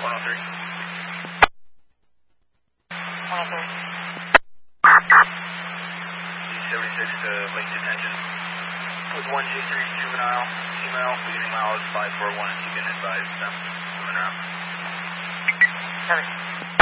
103. 76 to late detention. With 123 juvenile, female, leaving mileage 541, if you can advise them. Coming around. Sorry.